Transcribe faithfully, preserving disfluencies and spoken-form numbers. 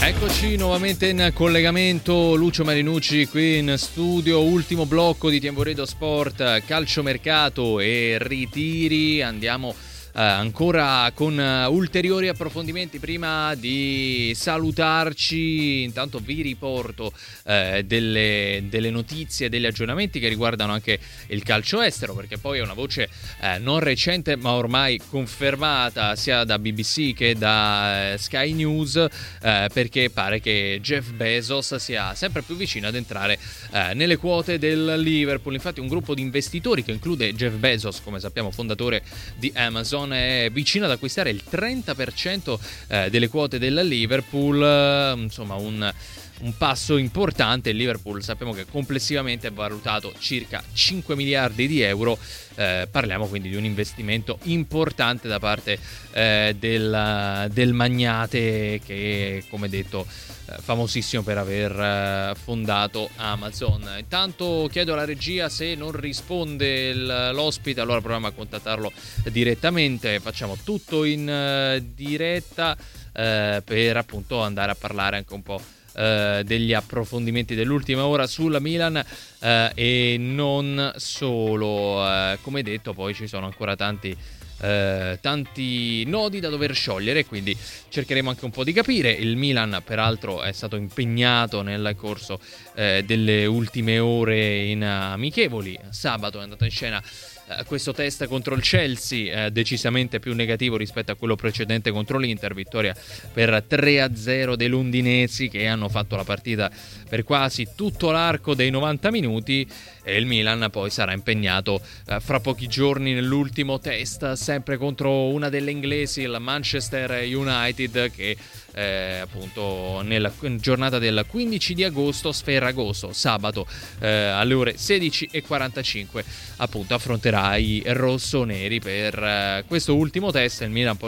Eccoci nuovamente in collegamento, Lucio Marinucci qui in studio, ultimo blocco di Tempo Radio Sport, calciomercato e ritiri. Andiamo Uh, ancora con uh, ulteriori approfondimenti. Prima di salutarci, intanto vi riporto uh, delle, delle notizie, degli aggiornamenti che riguardano anche il calcio estero, perché poi è una voce uh, non recente ma ormai confermata sia da B B C che da uh, Sky News, uh, perché pare che Jeff Bezos sia sempre più vicino ad entrare uh, nelle quote del Liverpool. Infatti un gruppo di investitori che include Jeff Bezos, come sappiamo fondatore di Amazon, è vicino ad acquistare il trenta per cento delle quote del Liverpool, insomma un, un passo importante. Il Liverpool sappiamo che complessivamente è valutato circa cinque miliardi di euro, eh, parliamo quindi di un investimento importante da parte eh, del, del magnate che, come detto, famosissimo per aver fondato Amazon. Intanto chiedo alla regia se non risponde l'ospite, allora proviamo a contattarlo direttamente. Facciamo tutto in diretta eh, per appunto andare a parlare anche un po' eh, degli approfondimenti dell'ultima ora sulla Milan eh, e non solo. Eh, come detto, poi ci sono ancora tanti Eh, tanti nodi da dover sciogliere, quindi cercheremo anche un po' di capire. Il Milan peraltro è stato impegnato nel corso eh, delle ultime ore in amichevoli. Sabato è andato in scena eh, questo test contro il Chelsea, eh, decisamente più negativo rispetto a quello precedente contro l'Inter, vittoria per tre a zero dei londinesi che hanno fatto la partita per quasi tutto l'arco dei novanta minuti, e il Milan poi sarà impegnato eh, fra pochi giorni nell'ultimo test sempre contro una delle inglesi, il Manchester United, che eh, appunto nella giornata del quindici di agosto, Sferagosto, sabato eh, alle ore sedici e quarantacinque appunto affronterà i rossoneri per eh, questo ultimo test. Il Milan poi